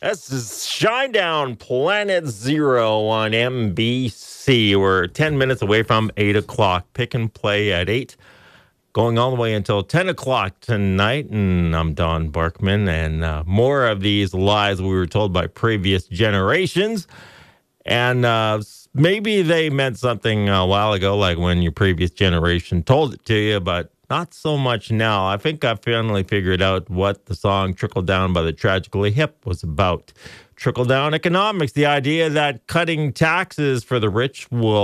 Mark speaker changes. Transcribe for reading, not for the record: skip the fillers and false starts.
Speaker 1: This is Shinedown Planet Zero on NBC. We're 10 minutes away from 8 o'clock. Pick and play at 8, going all the way until 10 o'clock tonight. And I'm Don Barkman. And more of these lies we were told by previous generations. And maybe they meant something a while ago, like when your previous generation told it to you, but not so much now. I think I finally figured out what the song Trickle Down by the Tragically Hip was about. Trickle down economics, the idea that cutting taxes for the rich will